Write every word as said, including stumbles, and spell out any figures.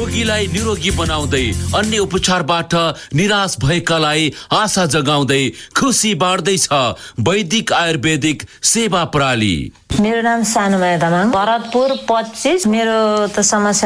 रोगीलाई निरोगी बनाउँदै अन्य उपचारबाट निराश भएकालाई आशा जगाउँदै खुसी बाँड्दैछ वैदिक आयुर्वेदिक सेवा प्रणाली। मेरो नाम सानुमाया तामाङ, भरतपुर पच्चीस। मेरो त समस्या